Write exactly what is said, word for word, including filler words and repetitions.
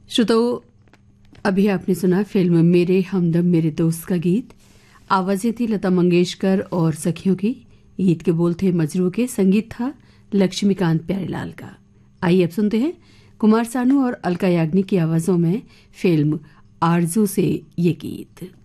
श्रोताओं, अभी आपने सुना फिल्म मेरे हमदम मेरे दोस्त का गीत। आवाजें थी लता मंगेशकर और सखियों की। गीत के बोल थे मजरू के, संगीत था लक्ष्मीकांत प्यारेलाल का। आइए अब सुनते हैं कुमार सानू और अलका याग्निक की आवाजों में फिल्म आरजू से ये गीत।